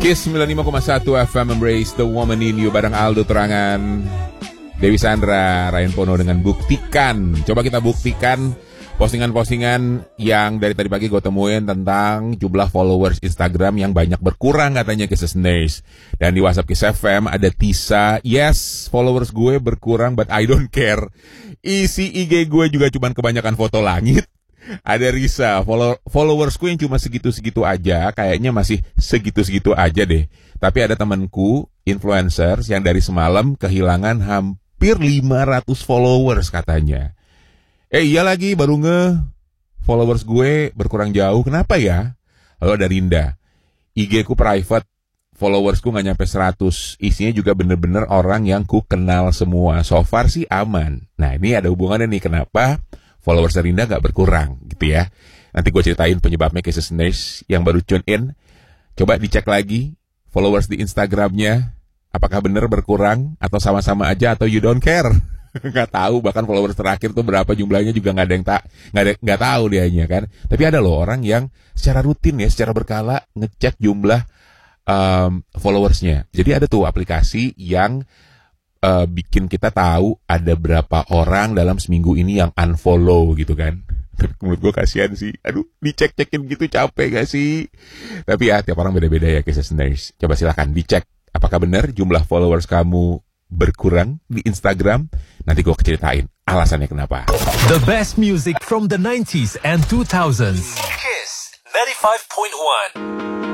Kiss 95,1 FM Embrace the Woman in You bareng Aldo Turangan, Dewi Sandra, Ryan Pono dengan Buktikan. Coba kita buktikan postingan-postingan yang dari tadi pagi gue temuin tentang jumlah followers Instagram yang banyak berkurang katanya Kiss Listeners. Dan di WhatsApp Kiss FM ada Tisa, yes followers gue berkurang but I don't care. Isi IG gue juga cuman kebanyakan foto langit. Ada Risa, followersku yang cuma segitu-segitu aja, kayaknya masih segitu-segitu aja deh. Tapi ada temanku, influencers yang dari semalam kehilangan hampir 500 followers katanya. Iya lagi, baru followers gue berkurang jauh, kenapa ya? Lalu ada Rinda, IG ku private, followersku gak nyampe 100, isinya juga bener-bener orang yang ku kenal semua. So far sih aman. Nah ini ada hubungannya nih, kenapa followers Rinda gak berkurang gitu ya. Nanti gue ceritain penyebabnya ke listeners yang baru tune in. Coba dicek lagi followers di Instagramnya, apakah benar berkurang atau sama-sama aja atau you don't care. Gak tahu, bahkan followers terakhir tuh berapa jumlahnya juga gak ada yang gak tahu dianya kan. Tapi ada loh orang yang secara rutin ya, secara berkala ngecek jumlah followersnya. Jadi ada tuh aplikasi yang bikin kita tahu ada berapa orang dalam seminggu ini yang unfollow gitu kan. Menurut gue kasihan sih. Aduh, dicek-cekin gitu capek gak sih? Tapi ya tiap orang beda-beda ya Kiss Listeners. Coba silakan dicek apakah benar jumlah followers kamu berkurang di Instagram. Nanti gue ceritain alasannya kenapa. The best music from the 90s and 2000s. Kiss 95.1.